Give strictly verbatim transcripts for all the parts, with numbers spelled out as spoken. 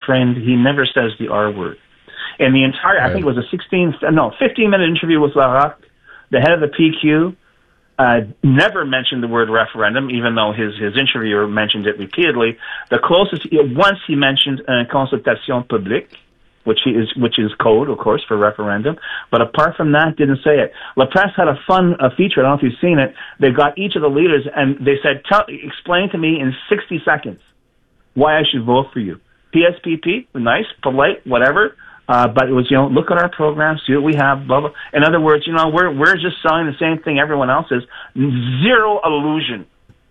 friend, he never says the R word. In the entire, right. I think it was a sixteen, no, fifteen-minute interview with Larocque, the head of the P Q, uh, never mentioned the word referendum, even though his, his interviewer mentioned it repeatedly. The closest, once he mentioned uh, consultation publique, which is which is code, of course, for referendum. But apart from that, didn't say it. La Presse had a fun uh, feature. I don't know if you've seen it. They got each of the leaders, and they said, Tell, explain to me in sixty seconds why I should vote for you. P S P P, nice, polite, whatever. Uh, but it was, you know, look at our program, see what we have, blah, blah. In other words, you know, we're we're just selling the same thing everyone else is. Zero allusion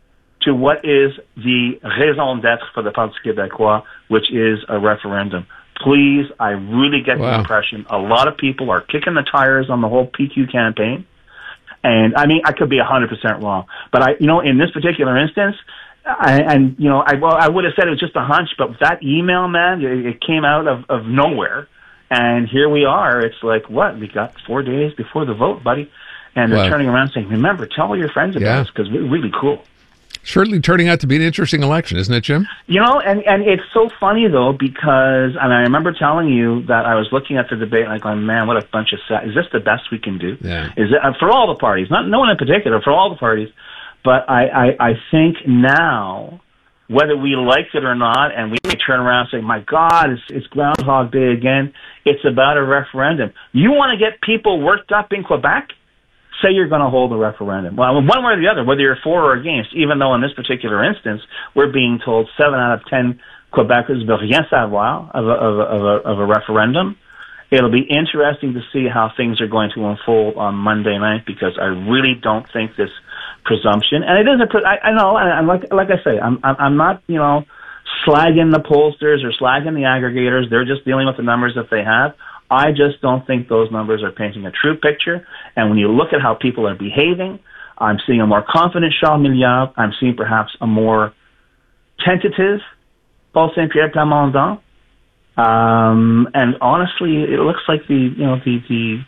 to what is the raison d'être for the Parti québécois, which is a referendum. Please, I really get wow. the impression a lot of people are kicking the tires on the whole P Q campaign. And, I mean, I could be one hundred percent wrong. But, I, you know, in this particular instance, I, and, you know, I, well, I would have said it was just a hunch, but that email, man, it, it came out of, of nowhere. And here we are. It's like, what? We got four days before the vote, buddy. And they're wow. turning around saying, remember, tell all your friends about yeah. this because we're really cool. Certainly turning out to be an interesting election, isn't it, Jim? You know, and, and it's so funny, though, because and I remember telling you that I was looking at the debate and like, going, man, what a bunch of sad. Is this the best we can do? Yeah. Is it, uh, for all the parties, not no one in particular, for all the parties. But I, I, I think now, whether we liked it or not, and we may turn around and say, my God, it's, it's Groundhog Day again, it's about a referendum. You want to get people worked up in Quebec? Say you're going to hold a referendum. Well, one way or the other, whether you're for or against, even though in this particular instance, we're being told seven out of ten Quebecers veulent rien savoir of a, of a, of a, of a referendum. It'll be interesting to see how things are going to unfold on Monday night because I really don't think this presumption, and it is a, I, I know, and like, like I say, I'm, I'm not, you know, slagging the pollsters or slagging the aggregators. They're just dealing with the numbers that they have. I just don't think those numbers are painting a true picture. And when you look at how people are behaving, I'm seeing a more confident Charles Milliard. I'm seeing perhaps a more tentative Paul Saint-Pierre Plamondon. Um, and honestly, it looks like the, you know, the, the,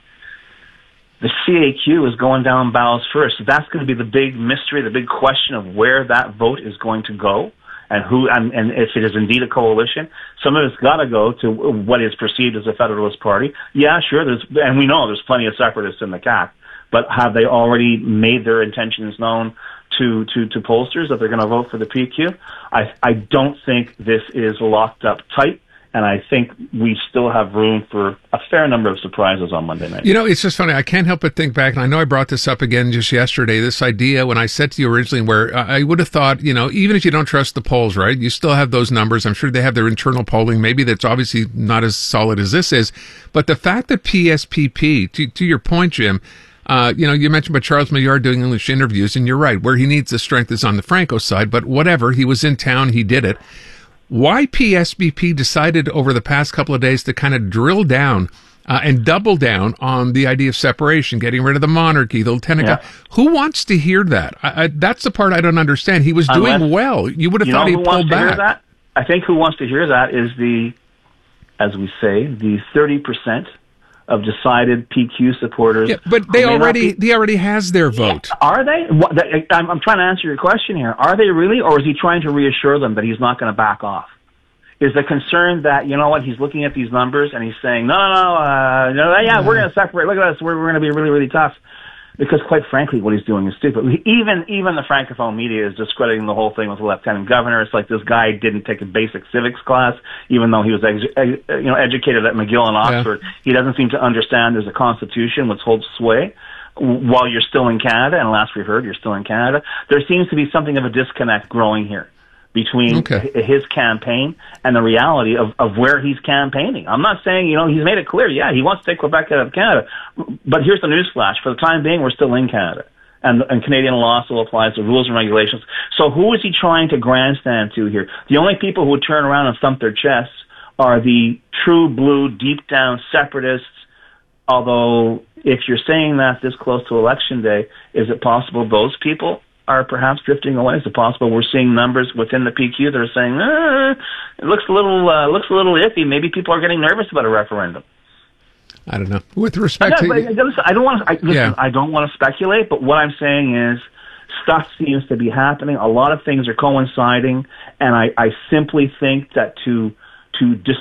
the C A Q is going down bows first. That's going to be the big mystery, the big question of where that vote is going to go. And who, and, and if it is indeed a coalition, some of it's got to go to what is perceived as a Federalist Party. Yeah, sure, there's, and we know there's plenty of separatists in the C A C, but have they already made their intentions known to, to, to pollsters that they're going to vote for the P Q? I, I don't think this is locked up tight. And I think we still have room for a fair number of surprises on Monday night. You know, it's just funny. I can't help but think back, and I know I brought this up again just yesterday, this idea when I said to you originally where I would have thought, you know, even if you don't trust the polls, right, you still have those numbers. I'm sure they have their internal polling. Maybe that's obviously not as solid as this is. But the fact that P S P P, to, to your point, Jim, Uh, you know, you mentioned about Charles Milliard doing English interviews, and you're right. Where he needs the strength is on the Franco side, but whatever. He was in town. He did it. Why P S B P decided over the past couple of days to kind of drill down uh, and double down on the idea of separation, getting rid of the monarchy, the lieutenant. Yeah. Who wants to hear that? I, I, that's the part I don't understand. He was doing Unless, well. You would have you thought he'd pulled back. That? I think who wants to hear that is the, as we say, the thirty percent of decided P Q supporters. Yeah, but they already be, he already has their vote. Are they? What, I'm, I'm trying to answer your question here. Are they really, or is he trying to reassure them that he's not going to back off? Is the concern that, you know what, he's looking at these numbers and he's saying, no, no, no, uh, no yeah, yeah, we're going to separate. Look at us. We're, we're going to be really, really tough. Because quite frankly, what he's doing is stupid. Even even the Francophone media is discrediting the whole thing with the lieutenant governor. It's like this guy didn't take a basic civics class, even though he was ex- you know educated at McGill and Oxford. Yeah. He doesn't seem to understand there's a constitution which holds sway while you're still in Canada. And last we heard, you're still in Canada. There seems to be something of a disconnect growing here between okay. his campaign and the reality of, of where he's campaigning. I'm not saying, you know, he's made it clear, yeah, he wants to take Quebec out of Canada. But here's the newsflash. For the time being, we're still in Canada. And, and Canadian law still applies, the rules and regulations. So who is he trying to grandstand to here? The only people who would turn around and thump their chests are the true blue, deep down separatists. Although, if you're saying that this close to Election Day, is it possible those people are perhaps drifting away? Is it possible we're seeing numbers within the P Q that are saying, ah, it looks a little, uh, looks a little iffy. Maybe people are getting nervous about a referendum. I don't know. With respect no, to, I don't want to. I, listen, yeah. I don't want to speculate. But what I'm saying is, stuff seems to be happening. A lot of things are coinciding, and I, I simply think that to to dis-